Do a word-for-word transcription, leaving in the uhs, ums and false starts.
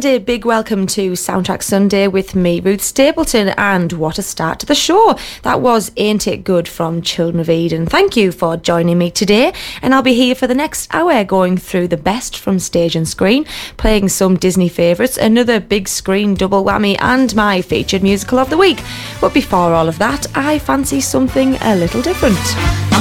And a big welcome to Soundtrack Sunday with me, Ruth Stapleton, and what a start to the show. That was Ain't It Good from Children of Eden. Thank you for joining me today, and I'll be here for the next hour going through the best from stage and screen, playing some Disney favourites, another big screen double whammy, and my featured musical of the week. But before all of that, I fancy something a little different.